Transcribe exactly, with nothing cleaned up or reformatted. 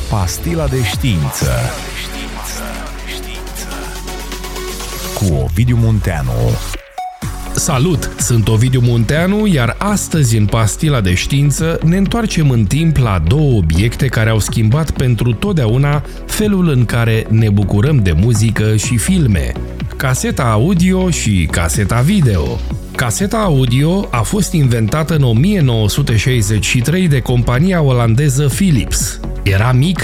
Pastila de știință cu Ovidiu Munteanu. Salut! Sunt Ovidiu Munteanu, iar astăzi în Pastila de știință ne întoarcem în timp la două obiecte care au schimbat pentru totdeauna felul în care ne bucurăm de muzică și filme. Caseta audio și caseta video. Caseta audio a fost inventată în o mie nouă sute șaizeci și trei de compania olandeză Philips. Era mică